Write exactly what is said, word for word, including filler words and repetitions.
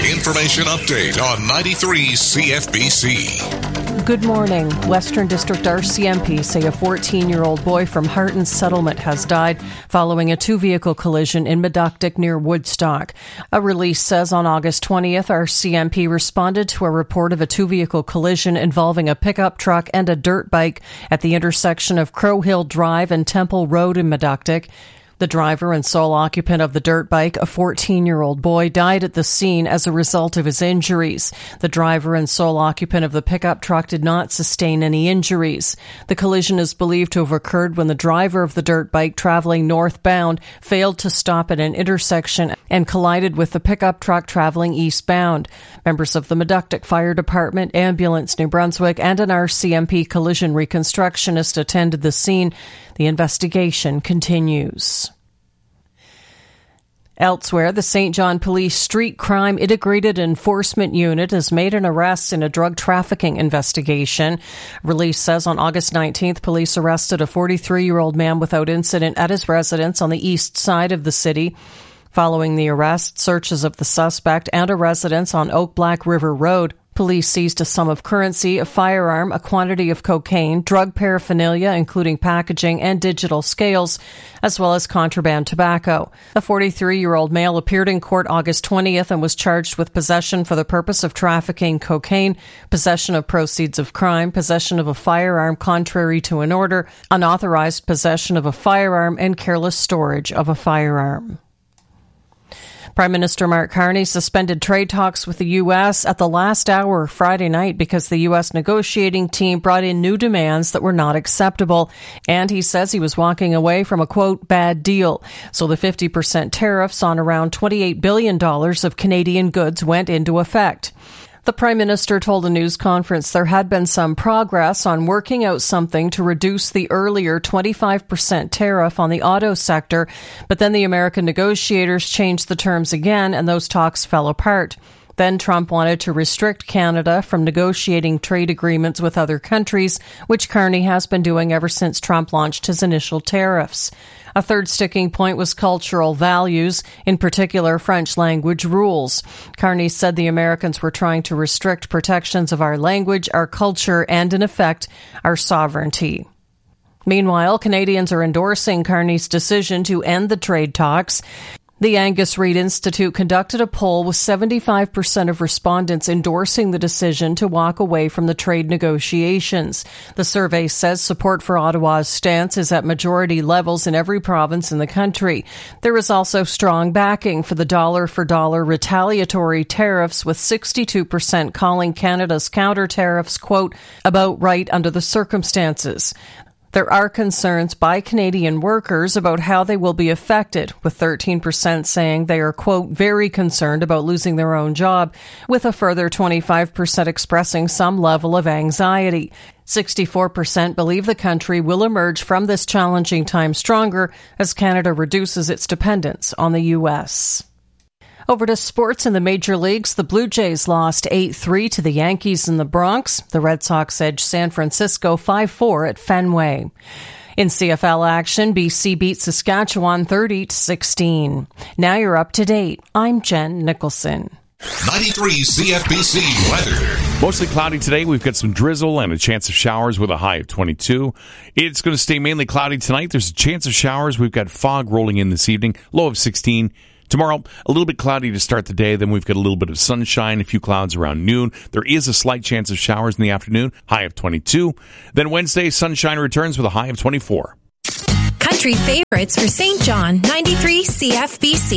Information update on ninety-three C F B C. Good morning. Western District R C M P say a fourteen-year-old boy from Harton Settlement has died following a two-vehicle collision in Meductic near Woodstock. A release says on August twentieth, R C M P responded to a report of a two-vehicle collision involving a pickup truck and a dirt bike at the intersection of Crow Hill Drive and Temple Road in Meductic. The driver and sole occupant of the dirt bike, a fourteen-year-old boy, died at the scene as a result of his injuries. The driver and sole occupant of the pickup truck did not sustain any injuries. The collision is believed to have occurred when the driver of the dirt bike traveling northbound failed to stop at an intersection and collided with the pickup truck traveling eastbound. Members of the Meductic Fire Department, Ambulance New Brunswick, and an R C M P collision reconstructionist attended the scene. The investigation continues. Elsewhere, the Saint John Police Street Crime Integrated Enforcement Unit has made an arrest in a drug trafficking investigation. Release says on August nineteenth, police arrested a forty-three-year-old man without incident at his residence on the east side of the city. Following the arrest, searches of the suspect and a residence on Oak Black River Road. Police seized a sum of currency, a firearm, a quantity of cocaine, drug paraphernalia, including packaging and digital scales, as well as contraband tobacco. A forty-three-year-old male appeared in court August twentieth and was charged with possession for the purpose of trafficking cocaine, possession of proceeds of crime, possession of a firearm contrary to an order, unauthorized possession of a firearm, and careless storage of a firearm. Prime Minister Mark Carney suspended trade talks with the U S at the last hour Friday night because the U S negotiating team brought in new demands that were not acceptable. And he says he was walking away from a, quote, bad deal. So the fifty percent tariffs on around twenty-eight billion dollars of Canadian goods went into effect. The Prime Minister told a news conference there had been some progress on working out something to reduce the earlier twenty-five percent tariff on the auto sector, but then the American negotiators changed the terms again and those talks fell apart. Then Trump wanted to restrict Canada from negotiating trade agreements with other countries, which Carney has been doing ever since Trump launched his initial tariffs. A third sticking point was cultural values, in particular French language rules. Carney said the Americans were trying to restrict protections of our language, our culture, and, in effect, our sovereignty. Meanwhile, Canadians are endorsing Carney's decision to end the trade talks. The Angus Reid Institute conducted a poll with seventy-five percent of respondents endorsing the decision to walk away from the trade negotiations. The survey says support for Ottawa's stance is at majority levels in every province in the country. There is also strong backing for the dollar-for-dollar retaliatory tariffs, with sixty-two percent calling Canada's counter tariffs, quote, about right under the circumstances. There are concerns by Canadian workers about how they will be affected, with thirteen percent saying they are, quote, very concerned about losing their own job, with a further twenty-five percent expressing some level of anxiety. sixty-four percent believe the country will emerge from this challenging time stronger as Canada reduces its dependence on the U S. Over to sports in the major leagues. The Blue Jays lost eight three to the Yankees in the Bronx. The Red Sox edged San Francisco five four at Fenway. In C F L action, B C beat Saskatchewan thirty to sixteen. Now you're up to date. I'm Jen Nicholson. ninety-three C F B C weather. Mostly cloudy today. We've got some drizzle and a chance of showers with a high of twenty-two. It's going to stay mainly cloudy tonight. There's a chance of showers. We've got fog rolling in this evening, low of sixteen. Tomorrow, a little bit cloudy to start the day. Then we've got a little bit of sunshine, a few clouds around noon. There is a slight chance of showers in the afternoon, high of twenty-two. Then Wednesday, sunshine returns with a high of twenty-four. Country favorites for Saint John, ninety-three C F B C.